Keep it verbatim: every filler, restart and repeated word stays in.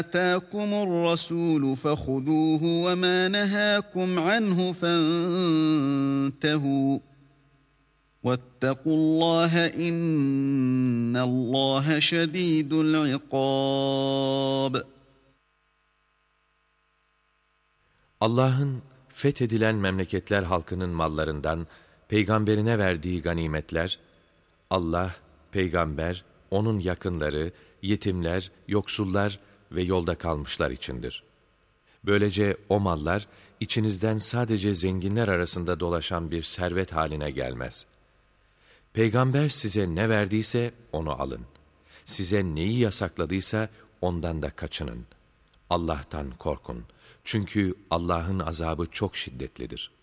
آتاكم الرسول فخذوه وما نهاكم عنه فانتهوا واتقوا الله إن الله شديد العقاب. Allah'ın fethedilen memleketler halkının mallarından peygamberine verdiği ganimetler, Allah, peygamber, onun yakınları, yetimler, yoksullar ve yolda kalmışlar içindir. Böylece o mallar içinizden sadece zenginler arasında dolaşan bir servet haline gelmez. Peygamber size ne verdiyse onu alın. Size neyi yasakladıysa ondan da kaçının. Allah'tan korkun. Çünkü Allah'ın azabı çok şiddetlidir.